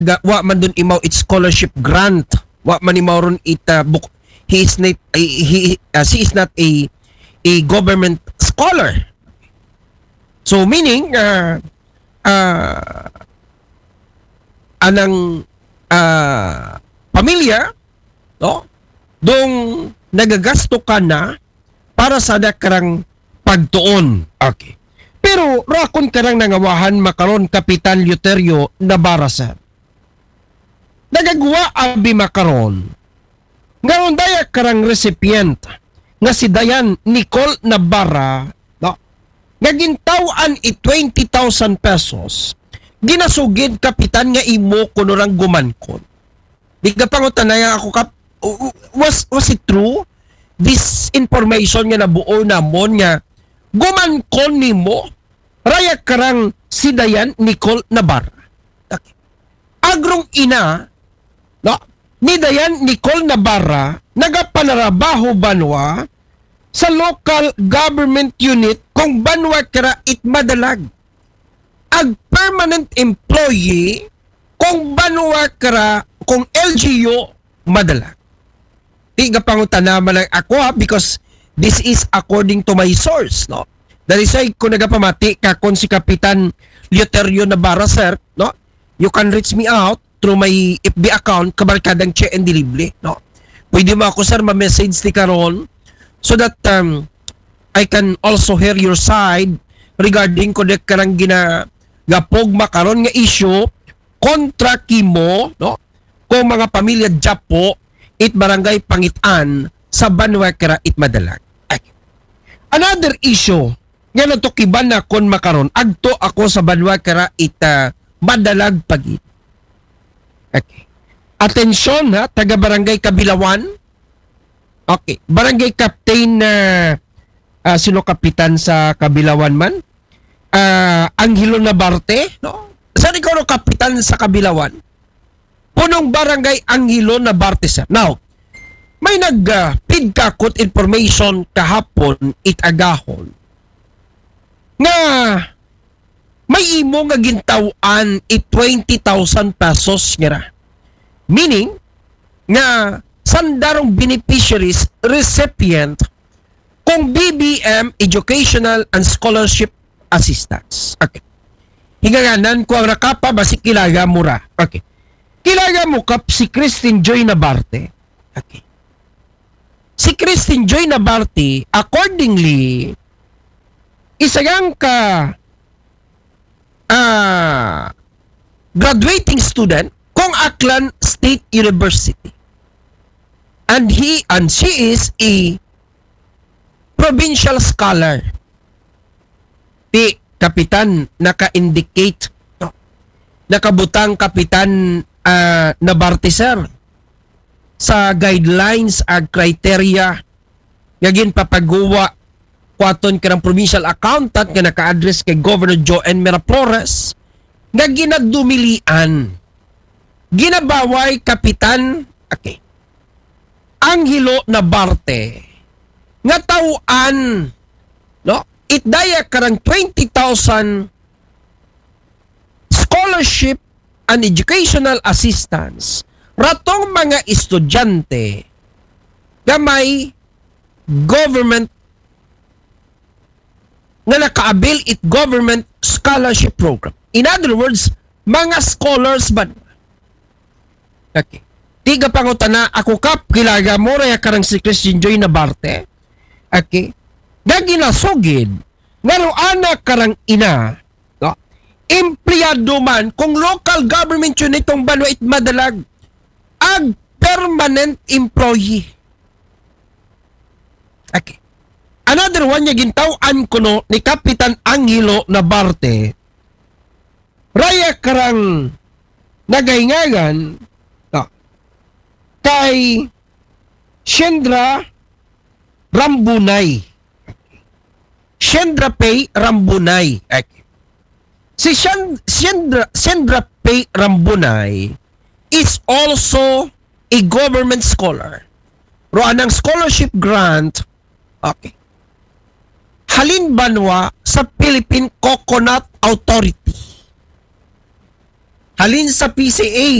wa man dun imaw it scholarship grant. Wa man imaw ron he is not she is not a government scholar. So meaning anang pamilya no dong nagagasto ka na para sa dakarang pagtuon. Okay. Pero rakon karang nangawahan makaron Kapitan Eleuterio Navarra sir. Nagagawa abi makaron. Ngayon daya karang recipient nga si Dayan Nicole Navarra no, nga gintawan 20,000 pesos ginasugid kapitan nga imo kuno rang gumankon. Di ka pangutanaya ako kap was it true? This information nga nabuo namon nga gumankon nimo raya karang si Dayan Nicole Navarra. Okay. Agrong ina no, ni Dayan Nicole Navarra nagapanarabaho banwa sa local government unit kung banwa kara itmadalag. Ag permanent employee kung banwa kara kung LGU madalag. Tiga pangutana man ako because this is according to my source no. Dahil sa ko nagapamati ka kung si Kapitan Eleuterio Navarra sir no. You can reach me out through my FB account kabarkadang Che and Delivery no. Pwede mo ako sir ma-message ni karon so that I can also hear your side regarding kung karang ginagapog makaron nga issue kontra kimo no kung mga pamilya Japo it barangay Pangitan sa Banwa-Kara it Madalag. Okay. Another issue nga natukiban na kon makaron agto ako sa Banwa-Kara it Madalag pagit. Okay. Atensyon ha, taga Barangay Kabilawan. Okay. Barangay Captain sino kapitan sa Kabilawan man? Angelo Nabarte, no? Saan ikaw no kapitan sa Kabilawan? Punong Barangay Angelo Nabarte sir. Now, may nag-pidkakot information kahapon itagahon nga may imo nga gintawan 20,000 pesos nga. Meaning nga sandarong beneficiaries recipient kung BBM Educational and Scholarship Assistance. Okay. Hinganganan ko ang rakapa basi kilaga mura. Okay. Kilaga mo kap si Christine Joy Nabarte. Okay. Si Christine Joy Nabarte accordingly isagang ka graduating student kung Aklan State University. And she is a provincial scholar. Ti kapitan naka-indicate nakabutang kapitan Nabarte sir sa guidelines ag criteria nga ginpapagawa kwaton kanang provincial accountant nga naka-address kay Governor Joan Miraflores nga ginadumilian ginabaway kapitan okay Angelo Nabarte nga tawaan no it daya karang 20,000 scholarship and educational assistance ratong mga estudyante nga may government nga nakaabil it government scholarship program. In other words, mga scholars ba? Okay. Tiga pangutana ako kap kilaga mo raya karang si Christine Joy Nabarte. Okay. Gaginasugid ngaro anak karang ina no? Empleyado man kung local government unit tong Banwa it Madalag ag permanent employee. Okay. Another one niya gintawan ko no ni Kapitan Angelo Nabarte raya karang nagaingagan no, kay Shendra Rambunay. Shendra Pay Rambunay. Okay. Si Shendra Pay Rambunay is also a government scholar. Ro anang scholarship grant okay. Halin Banwa sa Philippine Coconut Authority. halin sa PCA